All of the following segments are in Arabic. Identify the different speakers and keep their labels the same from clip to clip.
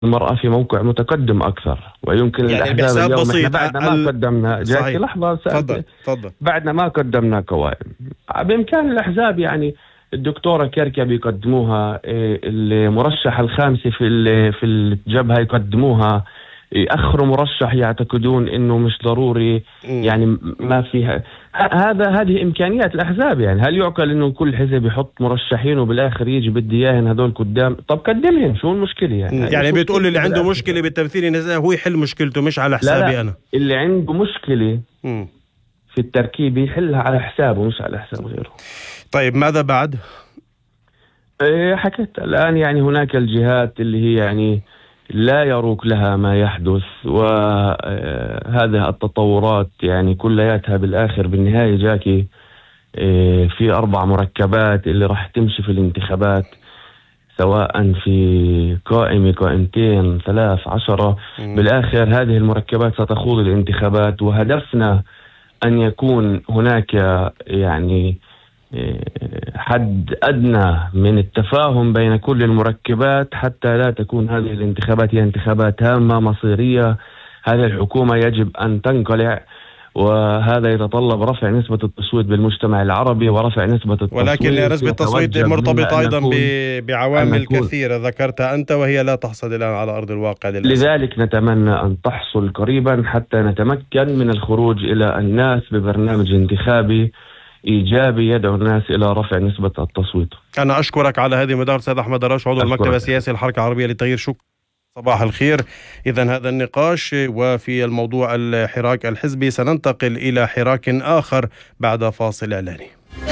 Speaker 1: المرأة في موقع متقدم أكثر، ويمكن
Speaker 2: يعني
Speaker 1: الأحزاب اليوم
Speaker 2: بسيط
Speaker 1: بعد ما قدمنا جاكي لحظة
Speaker 2: تفضل.
Speaker 1: بعدنا ما قدمنا قوائم، بإمكان الأحزاب يعني الدكتورة كركب يقدموها، المرشح الخامسة في الجبهة يقدموها، يأخروا مرشح يعتقدون إنه مش ضروري، يعني ما فيها هذه إمكانيات الأحزاب. يعني هل يعقل إنه كل حزب يحط مرشحين وبالآخر يجي بدي إياهن هذول قدام؟ طب قدمهم، شو المشكلة
Speaker 2: يعني بتقول اللي عنده مشكلة بالتمثيل النسائي هو يحل مشكلته مش على حسابي؟ لا. أنا
Speaker 1: اللي عنده مشكلة في التركيب يحلها على حسابه مش على حساب غيره.
Speaker 2: طيب ماذا بعد؟
Speaker 1: حكيت الآن يعني هناك الجهات اللي هي يعني لا يروق لها ما يحدث، وهذه التطورات يعني كلياتها بالآخر بالنهاية جاكي في 4 مركبات اللي راح تمشي في الانتخابات، سواء في قائمة، قائمتين، 3، 10. بالآخر هذه المركبات ستخوض الانتخابات، وهدفنا أن يكون هناك يعني حد أدنى من التفاهم بين كل المركبات حتى لا تكون هذه الانتخابات هي انتخابات هامة مصيرية. هذه الحكومة يجب أن تنقلع، وهذا يتطلب رفع نسبة التصويت بالمجتمع العربي ورفع نسبة التصويت،
Speaker 2: ولكن نسبة التصويت مرتبطة أيضا بعوامل كثيرة ذكرتها أنت وهي لا تحصل الآن على أرض الواقع للأسف.
Speaker 1: لذلك نتمنى أن تحصل قريبا حتى نتمكن من الخروج إلى الناس ببرنامج انتخابي إيجابي يدعو الناس إلى رفع نسبة التصويت.
Speaker 2: أنا أشكرك على هذه المداخلة سيد أحمد دراوش، عضو المكتب السياسي الحركة العربية للتغيير. شكرا، صباح الخير. إذن هذا النقاش، وفي الموضوع الحراك الحزبي سننتقل إلى حراك آخر بعد فاصل إعلاني.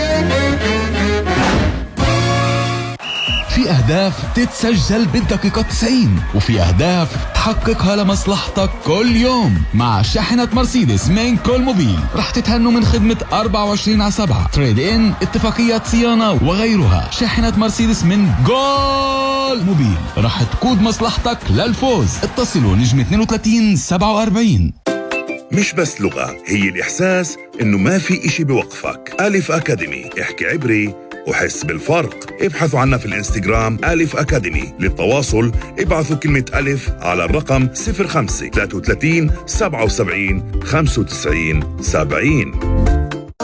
Speaker 3: في أهداف تتسجل بالدقيقة 90، وفي أهداف تحققها لمصلحتك كل يوم. مع شاحنة مرسيدس من كول موبيل رح تتهنوا من خدمة 24/7 تريد إن، اتفاقيات صيانة وغيرها. شاحنة مرسيدس من كول موبيل رح تقود مصلحتك للفوز. اتصلوا نجم 32 47.
Speaker 4: مش بس لغة، هي الإحساس إنه ما في إشي بوقفك. ألف أكاديمي، احكي عبري وحس بالفرق. ابحثوا عنا في الانستغرام ألف أكاديمي. للتواصل ابعثوا كلمة ألف على الرقم 05 33 77 95 70.